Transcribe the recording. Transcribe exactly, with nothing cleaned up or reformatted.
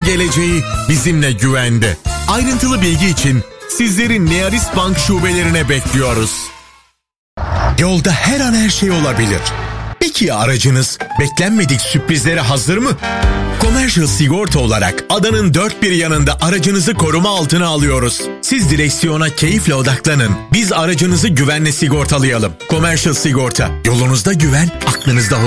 geleceği bizimle güvende. Ayrıntılı bilgi için sizleri Nearist Bank şubelerine bekliyoruz. Yolda her an her şey olabilir. Peki aracınız beklenmedik sürprizlere hazır mı? Commercial Sigorta olarak adanın dört bir yanında aracınızı koruma altına alıyoruz. Siz direksiyona keyifle odaklanın. Biz aracınızı güvenle sigortalayalım. Commercial Sigorta. Yolunuzda güven, aklınızda